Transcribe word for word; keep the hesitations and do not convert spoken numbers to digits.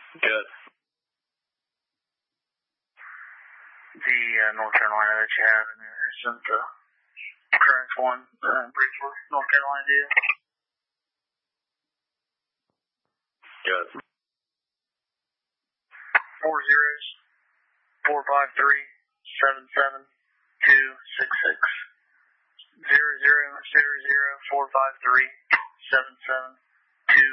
Good. The uh, North Carolina that you have in there isn't the current one, uh, Bridgeport, North Carolina deal. Good. Four zeros, four five three, seven seven, two six six. Zero zero zero zero four five three seven seven